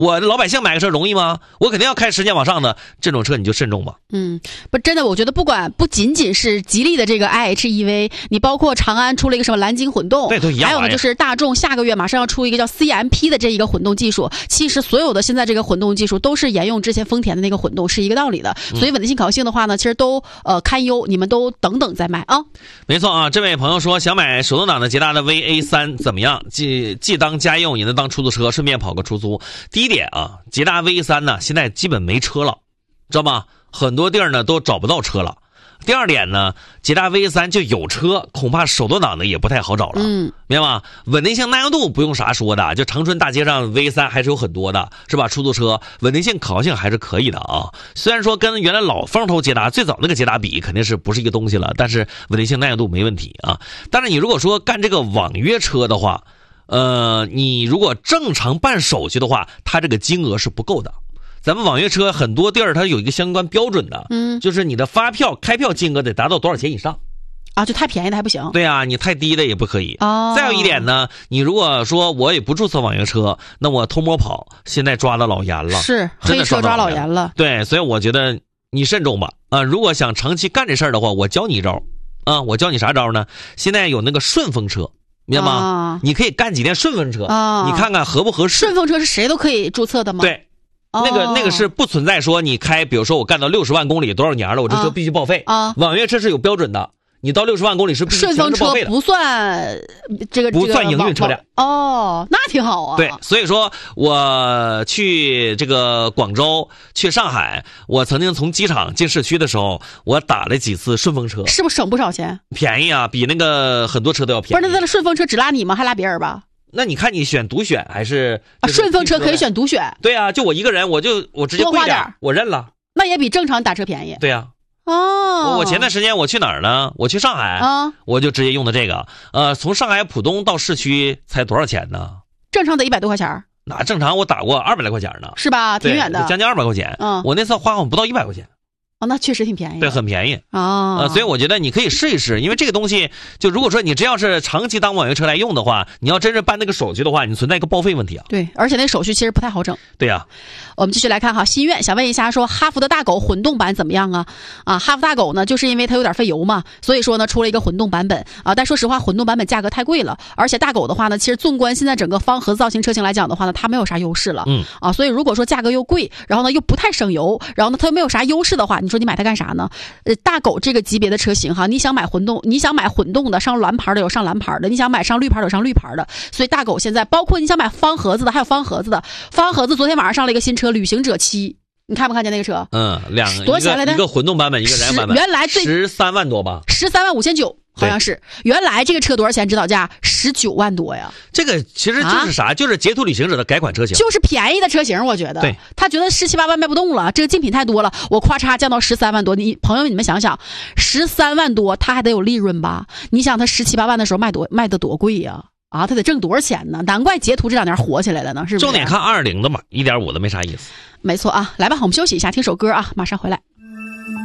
我老百姓买个车容易吗？我肯定要开10年往上的这种车，你就慎重吧。 不，真的，我觉得不仅仅是吉利的这个 iHEV， 你包括长安出了一个什么蓝鲸混动， 对，都一样。 还有呢，就是大众下个月马上要出一个叫 CMP 的这一个混动技术。其实所有的现在这个混动技术都是沿用之前丰田的那个混动，是一个道理的。所以稳定性、可靠性的话呢，其实都堪忧，你们都等等再买啊。 没错啊，这位朋友说想买手动挡的捷达的 VA3 怎么样？既当家用也能当出租车，顺便跑个出租。第一点啊，捷达 VA3 呢现在基本没车了，知道吗？很多地儿呢都找不到车了。第二点呢，捷达 VA3 就有车，恐怕手动挡的也不太好找了。明白吗？稳定性、耐用度不用啥说的，就长春大街上 VA3 还是有很多的，是吧？出租车稳定性、可靠性还是可以的啊。虽然说跟原来老风头捷达最早那个捷达比，肯定是不是一个东西了，但是稳定性、耐用度没问题啊。但是你如果说干这个网约车的话，你如果正常办手续的话，它这个金额是不够的。咱们网约车很多地儿它有一个相关标准的，就是你的发票开票金额得达到多少钱以上啊？就太便宜的还不行。 对啊，你太低的也不可以。再有一点呢，你如果说我也不注册网约车，那我偷摸跑，现在抓的老严了， 是黑车抓老严了。 对，所以我觉得你慎重吧。如果想长期干这事儿的话，我教你一招我教你啥招呢？现在有那个顺风车。明白吗？你可以干几天顺风车你看看合不合适。 顺风车是谁都可以注册的吗？ 对，那个是不存在说你开，比如说我干到60万公里多少年了，我这车必须报废网约车是有标准的，你到60万公里是必须强制报废的。 顺风车不算不算营运车辆。 那挺好啊。 对，所以说我去这个广州、去上海，我曾经从机场进市区的时候，我打了几次顺风车， 是不是省不少钱？ 便宜啊，比那个很多车都要便宜。 不是，那顺风车只拉你吗？还拉别人吧？ 那你看你选独选还是顺风车可以选独选。 对啊，就我一个人，我直接贵点，我认了。 那也比正常打车便宜。 对啊。我前段时间我去哪儿呢？我去上海我就直接用的这个。从上海浦东到市区才多少钱呢？ 正常得100多块钱。 那正常我打过200来块钱呢。 是吧？挺远的， 将近200块钱。我那次花好像不到100块钱。 那确实挺便宜。 对，很便宜所以我觉得你可以试一试，因为这个东西，就如果说你真要是长期当网约车来用的话，你要真是办那个手续的话，你存在一个报废问题啊。 对，而且那手续其实不太好整。 对呀。 我们继续来看哈，心愿想问一下，说哈弗的大狗混动版怎么样啊？哈弗大狗呢，就是因为它有点费油嘛，所以说呢出了一个混动版本但说实话，混动版本价格太贵了，而且大狗的话呢，其实纵观现在整个方盒子造型车型来讲的话呢，它没有啥优势了。所以如果说价格又贵，然后呢又不太省油，然后呢它又没有啥优势的话，你说你买它干啥呢？大狗这个级别的车型哈，你想买混动的，上蓝牌的有上蓝牌的，你想买上绿牌的有上绿牌的，所以大狗现在包括你想买方盒子的还有方盒子的。方盒子昨天晚上上了一个新车旅行者7，你看不看见那个车？多少钱来的？ 一个混动版本，一个燃油版本。 原来 13万多吧 ，13.59万，好像是。原来这个车多少钱？指导价19万多呀。 这个其实就是啥？就是捷途旅行者的改款车型， 就是便宜的车型。我觉得， 对， 他觉得17、18万卖不动了，这个竞品太多了，我咔嚓降到13万多。朋友们，你们想想，13万多，他还得有利润吧？你想他17、18万的时候卖的多贵呀？他得挣多少钱呢？难怪捷途这2年火起来了呢，是不是？ 重点看2.0的嘛，1.5的没啥意思。 没错啊，来吧，我们休息一下，听首歌马上回来。